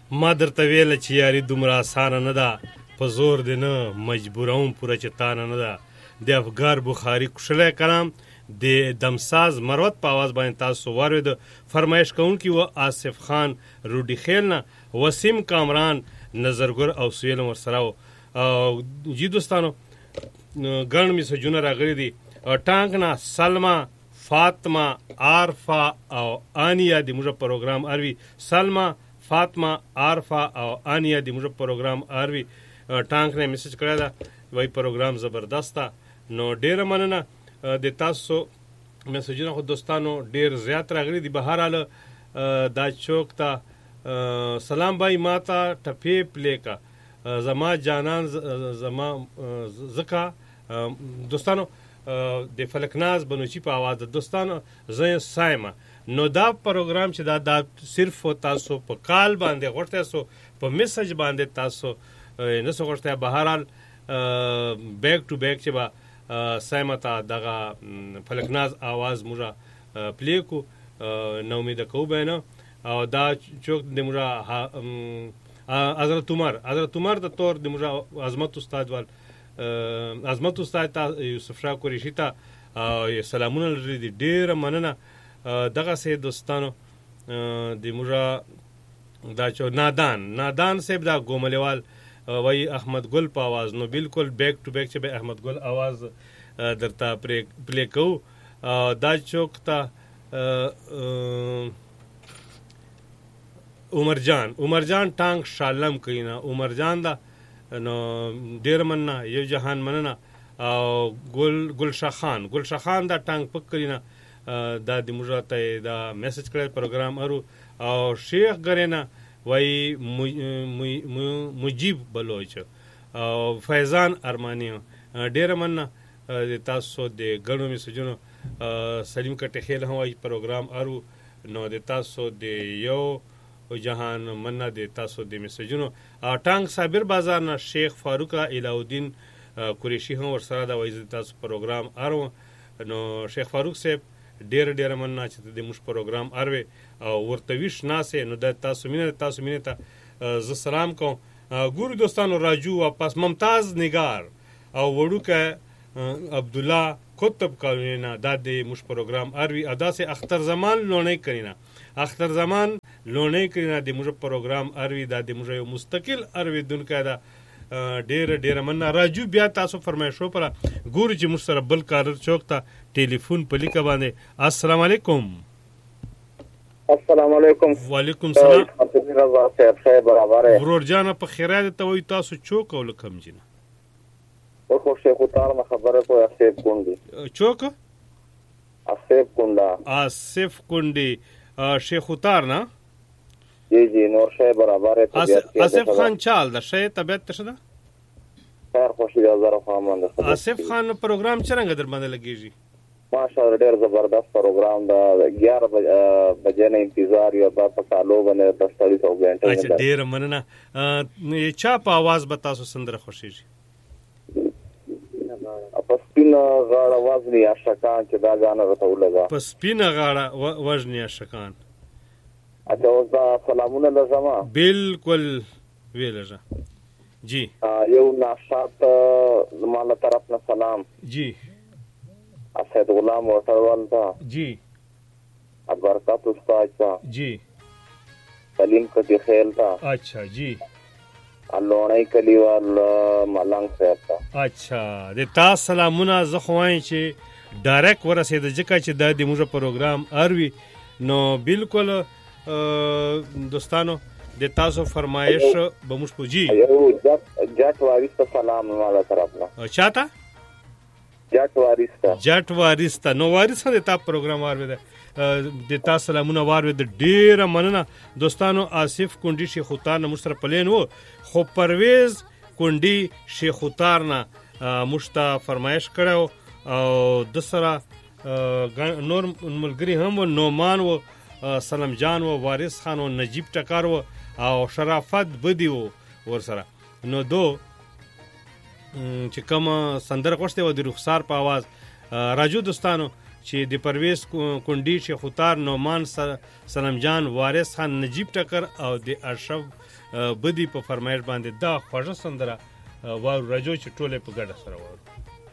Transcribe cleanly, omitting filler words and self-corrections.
ما درته ویله چې یاري دومره اسانه نه ده، په زور دې نه مجبوروم پوره چې تانه نه ده. د افګار بخاري کوشلی کلام د دمساز مروت په آواز باندې تاسو واورېد. فرمایش کوونکي و آصف خان روډي خیل نه، وسیم کامران، نظرګل او سویل ورسره و. جی دوستانو ګڼ میسجونه راغلي دي. ټانک نه سلما، فاطمه، عارفه او آنیا د موږ پروګرام اروي. سلما، فاطمه، عارفه او آنیا د موږ پروګرام اروي. ټانک نه میسج کړی ده وای پروګرام زبردست ده. نو ډیره مننه د تاسو میسجونه. خو دوستانو ډیر زیات راغلي دي. بهرحال دا چوک ته سلام بای ماته ټپې پلی کا زما جانان زما زکا. دوستانو د فلکناز بنوچی په آواز ده. دوستانو زه سایمه. نو دا پروګرام چې دا صرف تاسو په کال باندې غوښته سو، په میسج باندې تاسو نه سو غوښته. بهرحال بیک ټو بیک چې با سایمه ته دغه فلکناز آواز موږ پلی کو. نو امید کوو به نه. او دا چوک د موږ حضرت عمر د طور د موږ عظمت استاد وال عظمت استاد ته یوسف شاه قریشي ته سلامونه لري دي. ډیره مننه. دغه سه دوستانو د موږ دا چو نادان صاحب دا ګوملیوال وای احمد ګل په आवाज. نو بالکل بیک ټو بیک چې به احمد ګل आवाज درته پلی کو. دا چوک ته عمرجان ټانک شالم کینا عمرجان دا. نو ډیر مننه. یو جهان مننه. او ګلشاه خان دا ټانک پک کینا دا د موږ ته دا میسج کړل پروګرام ارو. او شیخ غرینا وای مجیب بلوچ او فیضان ارمانی ډیر مننه د تاسو د غړو میسجونو. سلیم کټه خیل هم وای پروګرام ارو. نو د تاسو د یو جهان مننه د تاسو د میسجونو. ټانک صابر بازار نه شیخ فاروق الهالدین قریشی هم ورسره دا وای تاسو پروګرام ارو. نو شیخ فاروق صاحب ډیر مننه چې د موږ پروګرام اروي او ورته ویش ناسه. نو د تاسو مینه ته ز سلام کوم. ګورو دوستانو راجو واپس ممتاز نگار او وړوکه عبد الله کتب کالینا دا د موږ پروګرام اروي. ادا سه اختر زمان لونی کرینا د موږ پروګرام اروي. دا د موږ یو مستقل اروي دونکو دا. ډیر مننه. راجو بیا تاسو فرمایشو پر ګورو چې موږ سره بل کار چوک ته ټلیفون په لیکه باندې. السلام علیکم. السلام علیکم. وعلیکم السلام. خیر برابر ورور جان په خیرات ته وای تاسو چوک او لکم جنا او خو شیخ اتار ما خبره کو اسف کونډي چوک اسف کونډي شیخ اتار نه. جی نور شای برابر ہے. آصف خان چال دا شای طبیعت تشه ده خیر خوشی دا زر خوامان ده. آصف خان پروگرام چرنگا در بانده لگیجی؟ ماشاءالله ډیر زبردست پروگرام دا. 11 بجے نه انتظار یا با پکالو بنے 10:30 گھنٹے. اچھا ډیر مننه. چا په आवाज به تاسو سندره خوشیږي؟ پسپینا غاړه وزنی اشکان چې دا غاڼه راته ولګا. پسپینا غاړه وزنی اشکان. اچھا اوس دا سلامونه لزما. بالکل ویلجا جی. یو ناشات زمانه طرف نه سلام جی. اسد غلام وټروال تا جی. برکات استاد تا جی. سلیم کټی خیل تا. اچھا جی. لونای کلیوال ملنګ صاحب تا. اچھا د تاسو سلامونه زه خوای چې ډایرکټ ورسېد ځکه چې د موږ پروګرام اروي. نو بالکل دوستانو د تاسو فرمایش به موږ پوجي. یو جټ وارث سلام مالا طرف نه. چاته جټ وارث نو وارث د تا پروګرام واروي د تاسو سلامونه واروي. د ډیر مننه دوستانو. آصف کونډي شیخ اتار نه مشتر پلین وو خو پرویز کونډي شیخ اتار نه مشتا فرمایش کړو. او د سره نور ملګری هم و نومان و سلام جان و وارث خان و نجیب ټکر و او شرافت بدی و ورسره. نو دو چې کوم سندر غوښته و د رخسار په आवाज. راجو دوستانو چې د پرویز کونډي شیخ اتار نعمان سلام جان وارث خان نجیب ټکر او د اشرف بدی په فرمایش باندې دا خوږه سندره وارو راجو چې ټوله په ګډه سره وارو.